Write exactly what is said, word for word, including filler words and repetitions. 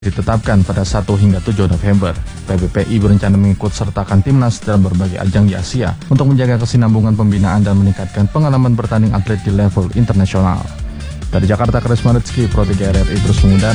ditetapkan pada satu hingga tujuh November. P B P I berencana mengikut sertakan timnas dalam berbagai ajang di Asia untuk menjaga kesinambungan pembinaan dan meningkatkan pengalaman bertanding atlet di level internasional. Dari Jakarta, Karisma Rizky, Pro tiga R R I terus mengundang.